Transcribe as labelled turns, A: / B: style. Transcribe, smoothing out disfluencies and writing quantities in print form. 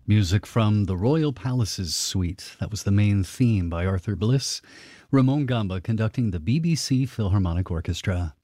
A: Music from the Royal Palaces Suite. That was the main theme by Arthur Bliss. Ramon Gamba conducting the BBC Philharmonic Orchestra.